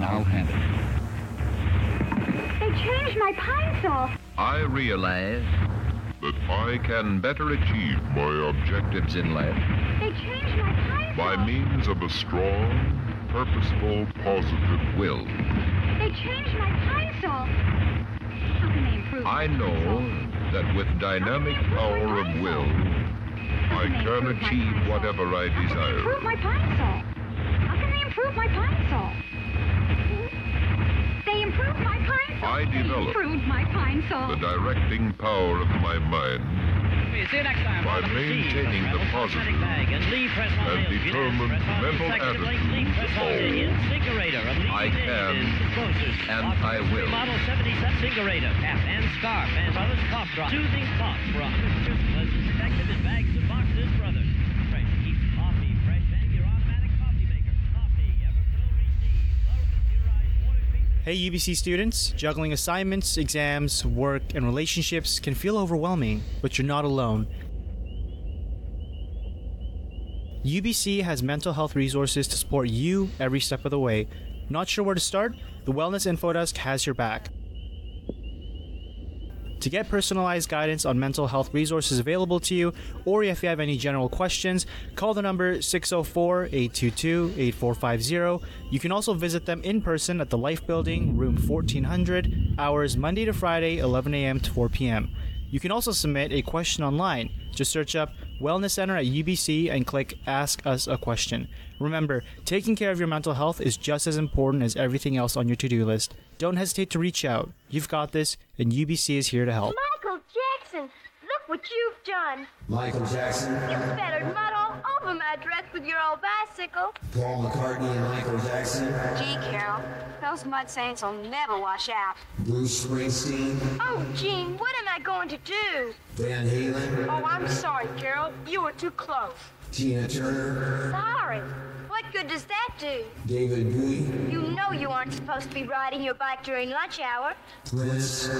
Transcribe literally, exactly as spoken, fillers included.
I'll handle it. They changed my pine saw. I realize that I can better achieve my objectives in life. They changed my pine saw. By means of a strong, purposeful, positive will. They changed my pine saw. How can they improve I know that with dynamic power of will, I can achieve whatever I desire. Improve my pine saw. How can they improve my pine saw? They improved my pine saw. I developed they improved my pine saw. The directing power of my mind See you next time. by maintaining the positive and determined mental attitude. I can and I will. Model seventy set Singerator, cap and scarf and other cough drop. Soothing cough for a hundred just pleasant protective in bags and boxes, brother. Fresh, keep coffee fresh and your automatic coffee maker. Coffee, ever fill receive. Low computerized water treatment. Hey U B C students, juggling assignments, exams, work, and relationships can feel overwhelming, but you're not alone. U B C has mental health resources to support you every step of the way. Not sure where to start? The Wellness Info Desk has your back. To get personalized guidance on mental health resources available to you, or if you have any general questions, call the number six oh four, eight two two, eight four five zero. You can also visit them in person at the Life Building, room fourteen hundred, hours Monday to Friday, eleven a.m. to four p.m. You can also submit a question online. Just search up Wellness Center at U B C and click Ask Us a Question. Remember, taking care of your mental health is just as important as everything else on your to-do list. Don't hesitate to reach out. You've got this, and U B C is here to help. Michael Jackson, look what you've done. Michael Jackson. You spattered mud all over my dress with your old bicycle. Paul McCartney and Michael Jackson. Gee, Carol, those mud stains will never wash out. Bruce Springsteen. Oh, Gene, what am I going to do? Van Halen. Oh, I'm sorry, Carol. You were too close. Tina Turner. Sorry. What good does that do? David Bowie. You know you aren't supposed to be riding your bike during lunch hour. Prince.